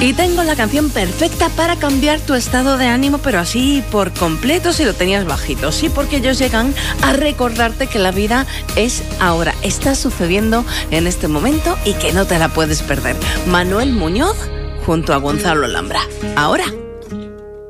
Y tengo la canción perfecta para cambiar tu estado de ánimo, pero así por completo si lo tenías bajito. Sí, porque ellos llegan a recordarte que la vida es ahora, está sucediendo en este momento y que no te la puedes perder. Manuel Muñoz junto a Gonzalo Lambra. Ahora.